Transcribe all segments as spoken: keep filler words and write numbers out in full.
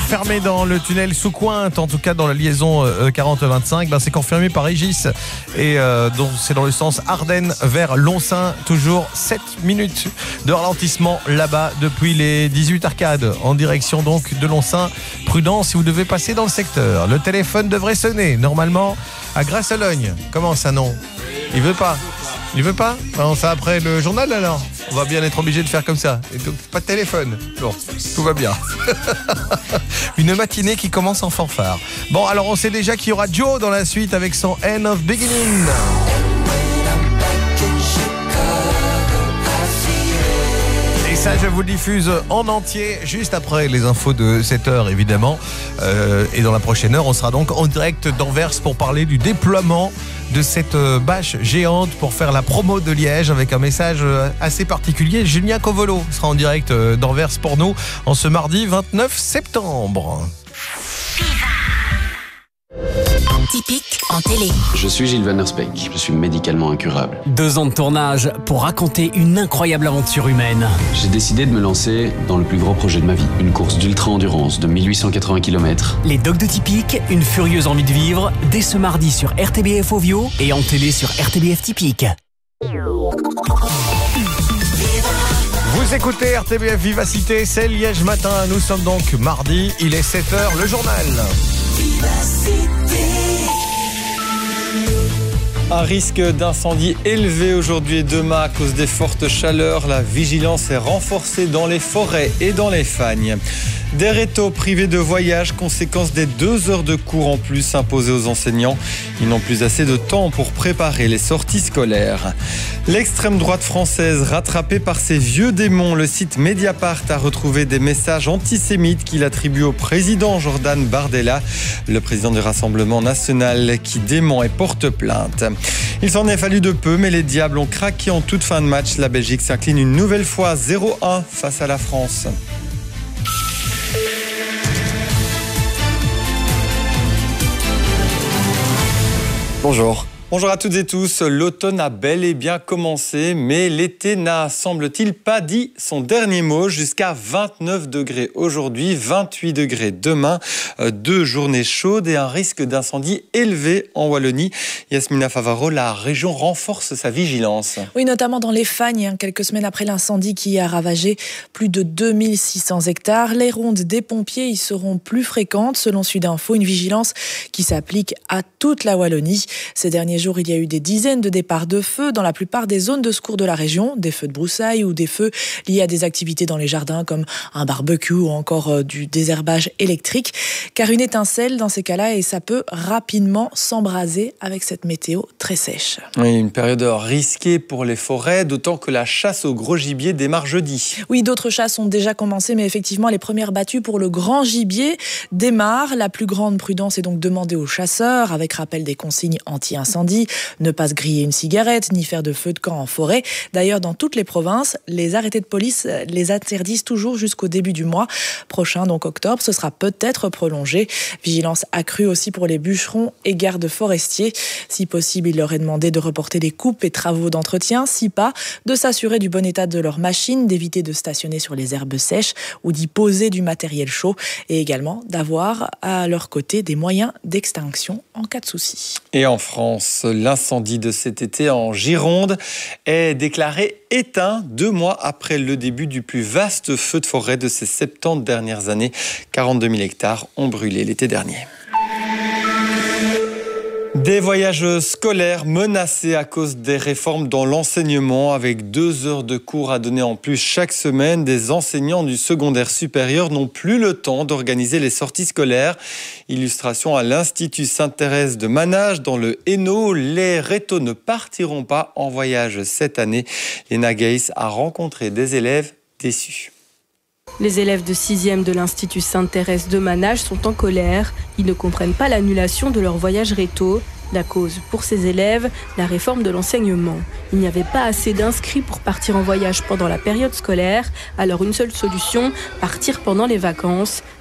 fermé dans le tunnel sous Cointe, en tout cas dans la liaison euh, quarante vingt-cinq. Ben, c'est confirmé par Régis. Et euh, donc c'est dans le sens Ardennes vers Lonsin. Toujours sept minutes de ralentissement là-bas depuis les dix-huit arcades. En direction donc de Lonsin. Prudent si vous devez passer dans le secteur. Le téléphone devrait sonner normalement à Grasse-Logne. Comment ça non? Il veut pas. Il veut pas? On fait après le journal alors. On va bien être obligé de faire comme ça. Et donc, pas de téléphone. Bon, tout va bien. Une matinée qui commence en fanfare. Bon, alors on sait déjà qu'il y aura Joe dans la suite avec son End of Beginning. Et ça, je vous le diffuse en entier juste après les infos de sept heures, évidemment. Euh, et dans la prochaine heure, on sera donc en direct d'Anvers pour parler du déploiement de cette bâche géante pour faire la promo de Liège avec un message assez particulier. Julien Covolo sera en direct d'Anvers pour nous en ce mardi vingt-neuf septembre. Typique en télé. Je suis Gilles Van Der Speck, je suis médicalement incurable. Deux ans de tournage pour raconter une incroyable aventure humaine. J'ai décidé de me lancer dans le plus gros projet de ma vie, une course d'ultra-endurance de mille huit cent quatre-vingts kilomètres. Les Dogs de Typique, une furieuse envie de vivre, dès ce mardi sur R T B F Ovio et en télé sur R T B F Typique. Vous écoutez R T B F Vivacité, c'est Liège matin. Nous sommes donc mardi, il est sept heures, le journal. Un risque d'incendie élevé aujourd'hui et demain à cause des fortes chaleurs. La vigilance est renforcée dans les forêts et dans les fagnes. Des rétos privés de voyage, conséquence des deux heures de cours en plus imposées aux enseignants. Ils n'ont plus assez de temps pour préparer les sorties scolaires. L'extrême droite française rattrapée par ses vieux démons. Le site Mediapart a retrouvé des messages antisémites qu'il attribue au président Jordan Bardella, le président du Rassemblement national qui dément et porte plainte. Il s'en est fallu de peu, mais les Diables ont craqué en toute fin de match. La Belgique s'incline une nouvelle fois zéro un face à la France. Bonjour. Bonjour à toutes et tous. L'automne a bel et bien commencé, mais l'été n'a, semble-t-il, pas dit son dernier mot. Jusqu'à vingt-neuf degrés aujourd'hui, vingt-huit degrés demain. Deux journées chaudes et un risque d'incendie élevé en Wallonie. Yasmina Favaro, la région renforce sa vigilance. Oui, notamment dans les Fagnes, hein, quelques semaines après l'incendie qui a ravagé plus de deux mille six cents hectares. Les rondes des pompiers y seront plus fréquentes. Selon Sudinfo, une vigilance qui s'applique à toute la Wallonie. Ces derniers jours, il y a eu des dizaines de départs de feu dans la plupart des zones de secours de la région, des feux de broussailles ou des feux liés à des activités dans les jardins comme un barbecue ou encore euh, du désherbage électrique. Car une étincelle dans ces cas-là, et ça peut rapidement s'embraser avec cette météo très sèche. Oui, une période risquée pour les forêts, d'autant que la chasse au gros gibier démarre jeudi. Oui, d'autres chasses ont déjà commencé, mais effectivement, les premières battues pour le grand gibier démarrent. La plus grande prudence est donc demandée aux chasseurs, avec rappel des consignes anti-incendie. Ne pas se griller une cigarette, ni faire de feu de camp en forêt. D'ailleurs, dans toutes les provinces, les arrêtés de police les interdisent toujours jusqu'au début du mois prochain, donc octobre. Ce sera peut-être prolongé. Vigilance accrue aussi pour les bûcherons et gardes forestiers. Si possible, il leur est demandé de reporter les coupes et travaux d'entretien. Si pas, de s'assurer du bon état de leur machine, d'éviter de stationner sur les herbes sèches ou d'y poser du matériel chaud. Et également d'avoir à leur côté des moyens d'extinction en cas de souci. Et en France, l'incendie de cet été en Gironde est déclaré éteint deux mois après le début du plus vaste feu de forêt de ces soixante-dix dernières années. quarante-deux mille hectares ont brûlé l'été dernier. Des voyages scolaires menacés à cause des réformes dans l'enseignement. Avec deux heures de cours à donner en plus chaque semaine, des enseignants du secondaire supérieur n'ont plus le temps d'organiser les sorties scolaires. Illustration à l'Institut Sainte-Thérèse de Manage dans le Hainaut. Les rétos ne partiront pas en voyage cette année. Léna Gaïs a rencontré des élèves déçus. Les élèves de sixième de l'Institut Sainte-Thérèse de Manage sont en colère. Ils ne comprennent pas l'annulation de leur voyage réto. La cause pour ces élèves, la réforme de l'enseignement. Il n'y avait pas assez d'inscrits pour partir en voyage pendant la période scolaire. Alors une seule solution, partir pendant les vacances.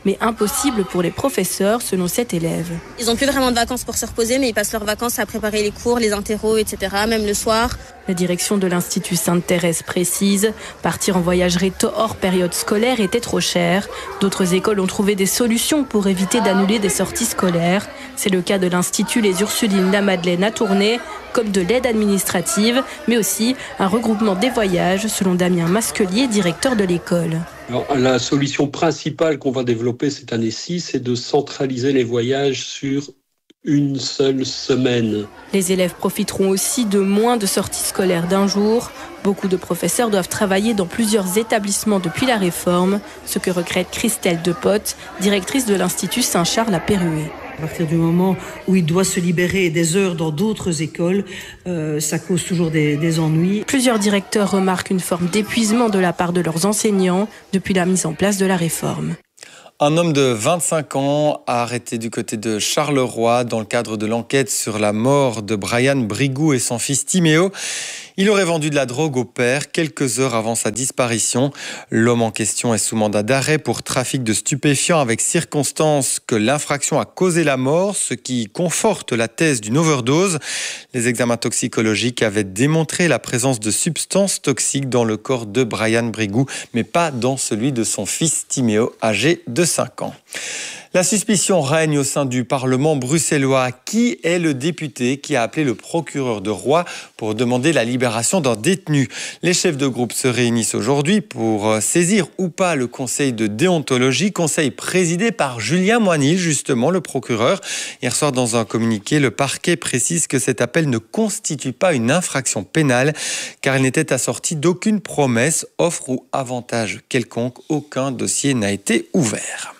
mais impossible pour les professeurs, selon cet élève. Ils n'ont plus vraiment de vacances pour se reposer, mais ils passent leurs vacances à préparer les cours, les interros, et cetera, même le soir. La direction de l'Institut Sainte-Thérèse précise, partir en voyage réto hors période scolaire était trop cher. D'autres écoles ont trouvé des solutions pour éviter d'annuler des sorties scolaires. C'est le cas de l'Institut Les Ursulines La Madeleine à Tournai, comme de l'aide administrative, mais aussi un regroupement des voyages, selon Damien Masquelier, directeur de l'école. Alors, la solution principale qu'on va développer cette année-ci, c'est de centraliser les voyages sur une seule semaine. Les élèves profiteront aussi de moins de sorties scolaires d'un jour. Beaucoup de professeurs doivent travailler dans plusieurs établissements depuis la réforme, ce que regrette Christelle Depotte, directrice de l'Institut Saint-Charles à Pérué. À partir du moment où il doit se libérer des heures dans d'autres écoles, euh, ça cause toujours des, des ennuis. Plusieurs directeurs remarquent une forme d'épuisement de la part de leurs enseignants depuis la mise en place de la réforme. Un homme de vingt-cinq ans a arrêté du côté de Charleroi dans le cadre de l'enquête sur la mort de Brian Brigou et son fils Timéo. Il aurait vendu de la drogue au père quelques heures avant sa disparition. L'homme en question est sous mandat d'arrêt pour trafic de stupéfiants avec circonstance que l'infraction a causé la mort, ce qui conforte la thèse d'une overdose. Les examens toxicologiques avaient démontré la présence de substances toxiques dans le corps de Brian Brigou, mais pas dans celui de son fils Timéo, âgé de cinq ans. La suspicion règne au sein du Parlement bruxellois. Qui est le député qui a appelé le procureur de Roye pour demander la libération d'un détenu ? Les chefs de groupe se réunissent aujourd'hui pour saisir ou pas le conseil de déontologie, conseil présidé par Julien Moinil, justement le procureur. Hier soir, dans un communiqué, le parquet précise que cet appel ne constitue pas une infraction pénale car il n'était assorti d'aucune promesse, offre ou avantage quelconque. Aucun dossier n'a été ouvert.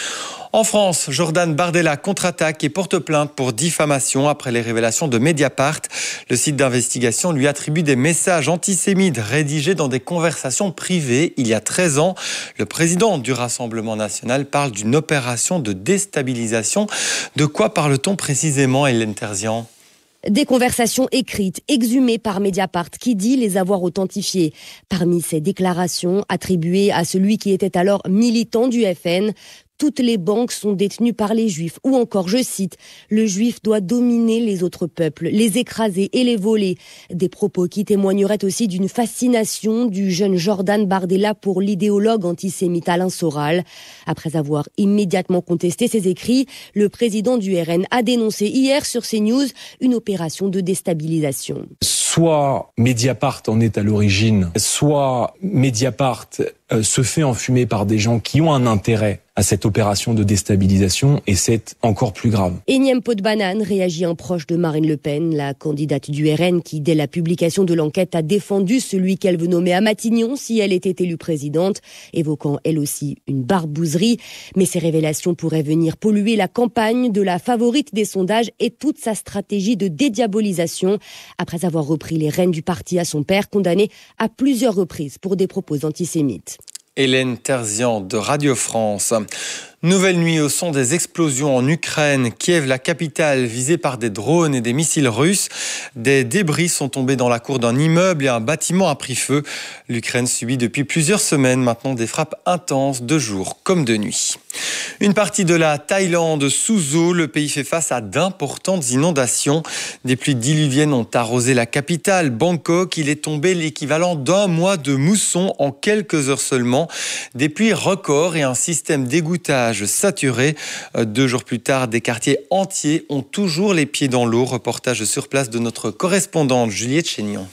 En France, Jordan Bardella contre-attaque et porte plainte pour diffamation après les révélations de Mediapart. Le site d'investigation lui attribue des messages antisémites rédigés dans des conversations privées il y a treize ans. Le président du Rassemblement national parle d'une opération de déstabilisation. De quoi parle-t-on précisément, Hélène Terzian ? Des conversations écrites, exhumées par Mediapart, qui dit les avoir authentifiées. Parmi ces déclarations attribuées à celui qui était alors militant du F N, toutes les banques sont détenues par les Juifs. Ou encore, je cite, « Le Juif doit dominer les autres peuples, les écraser et les voler ». Des propos qui témoigneraient aussi d'une fascination du jeune Jordan Bardella pour l'idéologue antisémite Alain Soral. Après avoir immédiatement contesté ces écrits, le président du R N a dénoncé hier sur CNews une opération de déstabilisation. Soit Mediapart en est à l'origine, soit Mediapart euh, se fait enfumer par des gens qui ont un intérêt à cette opération de déstabilisation, et c'est encore plus grave. Énième pot de banane, réagit un proche de Marine Le Pen, la candidate du R N qui, dès la publication de l'enquête, a défendu celui qu'elle veut nommer à Matignon si elle était élue présidente, évoquant elle aussi une barbouzerie. Mais ces révélations pourraient venir polluer la campagne de la favorite des sondages et toute sa stratégie de dédiabolisation, après avoir repris les rênes du parti à son père, condamné à plusieurs reprises pour des propos antisémites. Hélène Terzian de Radio France. Nouvelle nuit au son des explosions en Ukraine. Kiev, la capitale, visée par des drones et des missiles russes. Des débris sont tombés dans la cour d'un immeuble et un bâtiment a pris feu. L'Ukraine subit depuis plusieurs semaines maintenant des frappes intenses de jour comme de nuit. Une partie de la Thaïlande sous eau, le pays fait face à d'importantes inondations. Des pluies diluviennes ont arrosé la capitale, Bangkok. Il est tombé l'équivalent d'un mois de mousson en quelques heures seulement. Des pluies records et un système d'égouttage saturé. Deux jours plus tard, des quartiers entiers ont toujours les pieds dans l'eau. Reportage sur place de notre correspondante Juliette Chénion.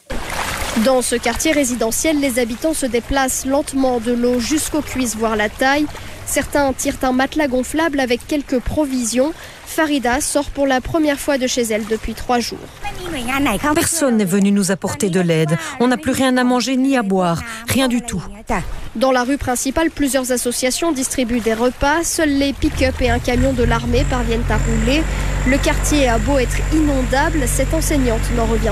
Dans ce quartier résidentiel, les habitants se déplacent lentement de l'eau jusqu'aux cuisses, voire la taille. Certains tirent un matelas gonflable avec quelques provisions. Farida sort pour la première fois de chez elle depuis trois jours. Personne n'est venu nous apporter de l'aide. On n'a plus rien à manger ni à boire. Rien du tout. Dans la rue principale, plusieurs associations distribuent des repas. Seuls les pick-up et un camion de l'armée parviennent à rouler. Le quartier a beau être inondable, cette enseignante n'en revient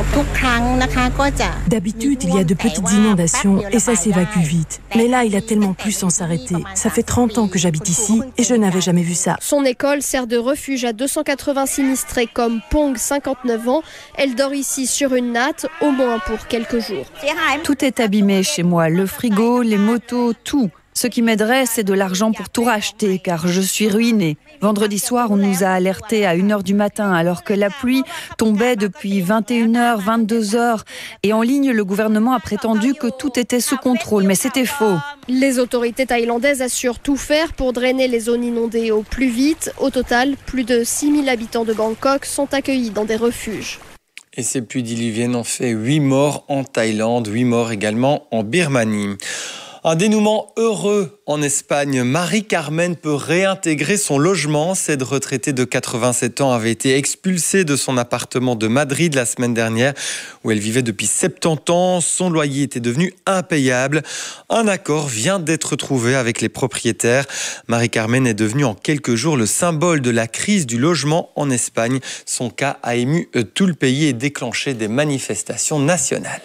pas. D'habitude, il y a de petites inondations et ça s'évacue vite. Mais là, il a tellement plu sans s'arrêter. Ça fait trente ans que j'habite ici et je n'avais jamais vu ça. Son école sert de refuge à deux cent quatre-vingts sinistrés comme Pong, cinquante-neuf ans. Elle dort ici sur une natte, au moins pour quelques jours. Tout est abîmé chez moi, le frigo, les motos, tout. Ce qui m'aiderait, c'est de l'argent pour tout racheter, car je suis ruinée. Vendredi soir, on nous a alertés à une heure du matin, alors que la pluie tombait depuis vingt et une heures, vingt-deux heures. Et en ligne, le gouvernement a prétendu que tout était sous contrôle, mais c'était faux. Les autorités thaïlandaises assurent tout faire pour drainer les zones inondées au plus vite. Au total, plus de six mille habitants de Bangkok sont accueillis dans des refuges. Et ces pluies diluviennes ont fait huit morts en Thaïlande, huit morts également en Birmanie. Un dénouement heureux en Espagne. Marie-Carmen peut réintégrer son logement. Cette retraitée de quatre-vingt-sept ans avait été expulsée de son appartement de Madrid la semaine dernière, où elle vivait depuis soixante-dix ans. Son loyer était devenu impayable. Un accord vient d'être trouvé avec les propriétaires. Marie-Carmen est devenue en quelques jours le symbole de la crise du logement en Espagne. Son cas a ému tout le pays et déclenché des manifestations nationales.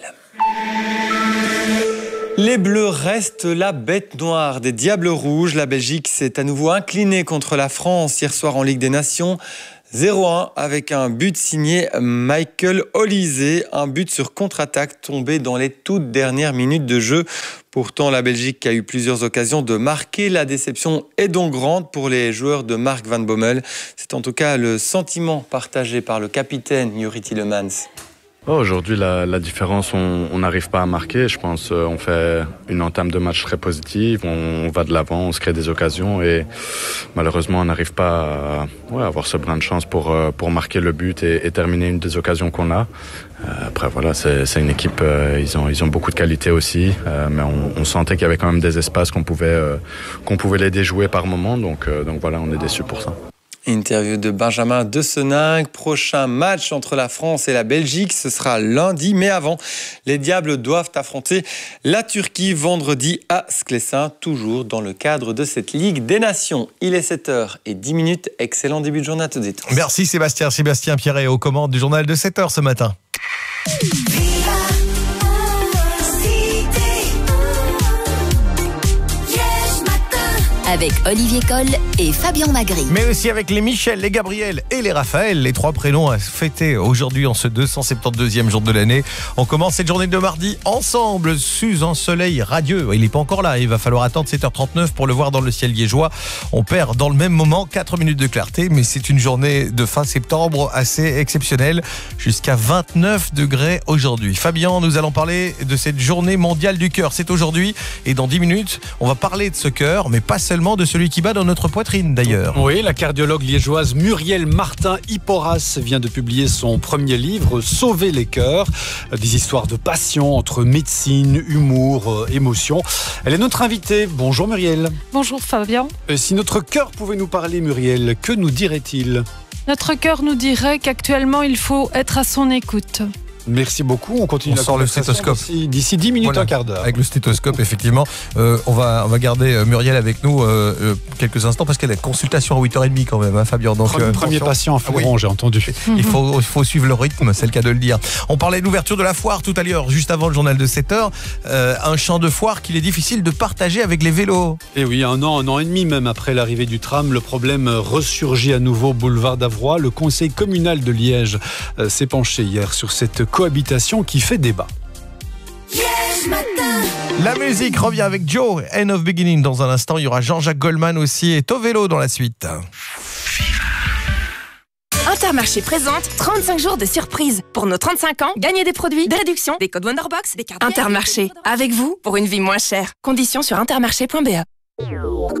Les Bleus restent la bête noire des Diables Rouges. La Belgique s'est à nouveau inclinée contre la France hier soir en Ligue des Nations. zéro un avec un but signé Michael Olise, un but sur contre-attaque tombé dans les toutes dernières minutes de jeu. Pourtant, la Belgique a eu plusieurs occasions de marquer. La déception est donc grande pour les joueurs de Mark Van Bommel. C'est en tout cas le sentiment partagé par le capitaine Juri Tielemans. Oh, aujourd'hui, la, la différence, on n'arrive pas à marquer. Je pense euh, on fait une entame de match très positive, on, on va de l'avant, on se crée des occasions et malheureusement, on n'arrive pas à ouais, avoir ce brin de chance pour, euh, pour marquer le but et, et terminer une des occasions qu'on a. Euh, après, voilà, c'est, c'est une équipe, euh, ils, ont, ils ont beaucoup de qualité aussi, euh, mais on, on sentait qu'il y avait quand même des espaces qu'on pouvait, euh, qu'on pouvait les déjouer par moment. Donc, euh, donc voilà, on est déçus pour ça. Interview de Benjamin De Seninck. Prochain match entre la France et la Belgique, ce sera lundi. Mais avant, les Diables doivent affronter la Turquie vendredi à Sclessin, toujours dans le cadre de cette Ligue des Nations. Il est sept heures dix minutes. Excellent début de journée à toutes et tous. Merci Sébastien. Sébastien Pierret aux commandes du journal de sept heures ce matin. Avec Olivier Coll et Fabien Magri. Mais aussi avec les Michel, les Gabriel et les Raphaël, les trois prénoms à fêter aujourd'hui en ce deux cent soixante-douzième jour de l'année. On commence cette journée de mardi ensemble sous un soleil radieux. Il n'est pas encore là, il va falloir attendre sept heures trente-neuf pour le voir dans le ciel liégeois. On perd dans le même moment quatre minutes de clarté, mais c'est une journée de fin septembre assez exceptionnelle, jusqu'à vingt-neuf degrés aujourd'hui. Fabien, nous allons parler de cette journée mondiale du cœur. C'est aujourd'hui et dans dix minutes, on va parler de ce cœur, mais pas seulement de celui qui bat dans notre poitrine d'ailleurs. Oui, la cardiologue liégeoise Muriel Martin-Hipporas vient de publier son premier livre, Sauver les cœurs, des histoires de passion entre médecine, humour, émotion. Elle est notre invitée. Bonjour Muriel. Bonjour Fabien. Et si notre cœur pouvait nous parler, Muriel, que nous dirait-il ? Notre cœur nous dirait qu'actuellement il faut être à son écoute. Merci beaucoup. On continue on la sort le stéthoscope d'ici, d'ici dix minutes, voilà, un quart d'heure. Avec le stéthoscope, effectivement. Euh, on, va, on va garder euh, Muriel avec nous euh, euh, quelques instants parce qu'elle a une consultation à huit heures trente quand même, hein, Fabien. Donc, premier, euh, premier patient à Fouron, ah, oui. J'ai entendu. Il faut, il faut suivre le rythme, c'est le cas de le dire. On parlait de l'ouverture de la foire tout à l'heure, juste avant le journal de sept heures. Euh, un champ de foire qu'il est difficile de partager avec les vélos. Et oui, un an, un an et demi même après l'arrivée du tram, le problème ressurgit à nouveau boulevard d'Avroy. Le conseil communal de Liège euh, s'est penché hier sur cette cohabitation qui fait débat. La musique revient avec Joe, End of Beginning. Dans un instant, il y aura Jean-Jacques Goldman aussi et Tovelo dans la suite. Intermarché présente trente-cinq jours de surprise. Pour nos trente-cinq ans, gagnez des produits, des réductions, des codes Wonderbox, des cartes. Intermarché, avec vous pour une vie moins chère. Conditions sur intermarché point b e.